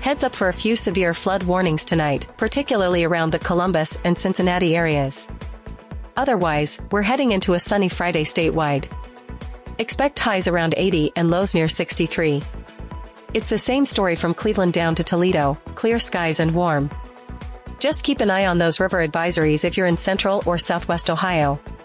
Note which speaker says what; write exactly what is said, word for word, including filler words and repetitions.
Speaker 1: Heads up for a few severe flood warnings tonight, particularly around the Columbus and Cincinnati areas. Otherwise, we're heading into a sunny Friday statewide. Expect highs around eighty and lows near sixty-three. It's the same story from Cleveland down to Toledo, clear skies and warm. Just keep an eye on those river advisories if you're in central or southwest Ohio.